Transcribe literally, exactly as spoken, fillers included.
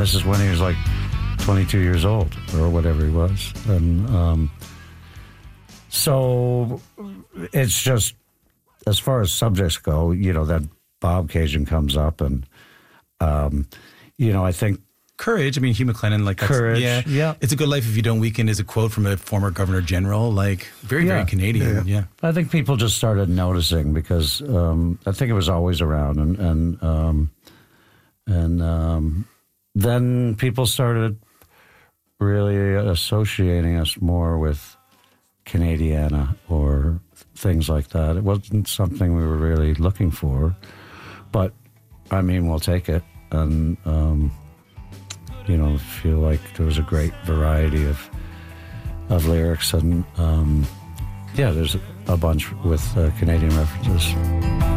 this is when he was like twenty-two years old or whatever he was. And um, so it's just, as far as subjects go, you know, that Bobcaygeon comes up and, um, you know, I think Courage. I mean, Hugh McLennan, like, that's, Courage, yeah, yeah. It's a Good Life If You Don't Weaken is a quote from a former Governor General, like, very, Yeah. very Canadian, yeah. I think people just started noticing because um, I think it was always around, and and um, and um, then people started really associating us more with Canadiana or things like that. It wasn't something we were really looking for, but I mean, we'll take it, and um, you know, feel like there was a great variety of of lyrics, and um, yeah, there's a bunch with uh, Canadian references.